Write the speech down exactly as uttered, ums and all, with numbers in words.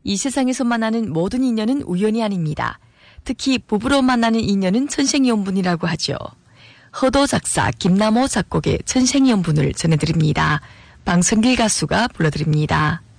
이 세상에서 만나는 모든 인연은 우연이 아닙니다. 특히 부부로 만나는 인연은 천생연분이라고 하죠. 허도 작사 김남호 작곡의 천생연분을 전해드립니다. 방성길 가수가 불러드립니다.